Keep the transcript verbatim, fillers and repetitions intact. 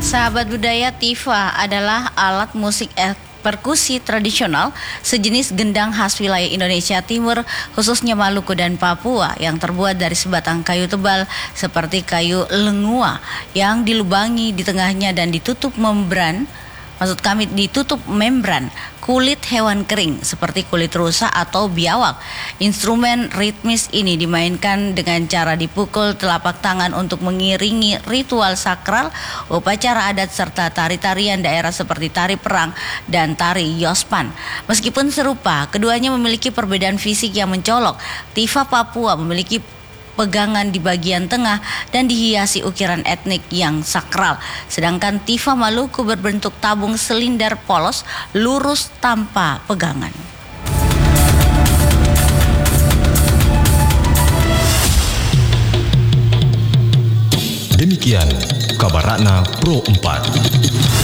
Sahabat budaya, tifa adalah alat musik perkusi tradisional sejenis gendang khas wilayah Indonesia Timur, khususnya Maluku dan Papua, yang terbuat dari sebatang kayu tebal seperti kayu lengua yang dilubangi di tengahnya dan ditutup membran Maksud kami ditutup membran kulit hewan kering seperti kulit rusa atau biawak. Instrumen ritmis ini dimainkan dengan cara dipukul telapak tangan untuk mengiringi ritual sakral, upacara adat serta tari-tarian daerah seperti tari perang dan tari yospan. Meskipun serupa, keduanya memiliki perbedaan fisik yang mencolok. Tifa Papua memiliki pegangan di bagian tengah dan dihiasi ukiran etnik yang sakral. Sedangkan tifa Maluku berbentuk tabung silinder polos, lurus tanpa pegangan. Demikian kabar Ratna Pro empat.